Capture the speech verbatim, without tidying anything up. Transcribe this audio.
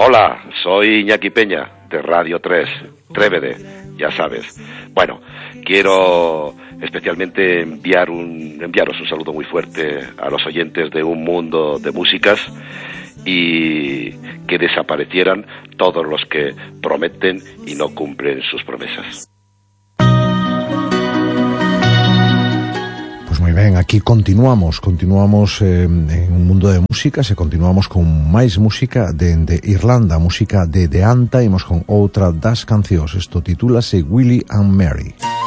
Hola, soy Iñaki Peña, de Radio tres, Trévede, ya sabes. Bueno, quiero especialmente enviar un, enviaros un saludo muy fuerte a los oyentes de Un Mundo de Músicas y que desaparecieran todos los que prometen y no cumplen sus promesas. Pues moi ben, aquí continuamos, continuamos eh, en Un Mundo de Música, se continuamos con máis música de, de Irlanda, música de De Anta, imos con outra das cancións, isto titúlase Willie and Mary.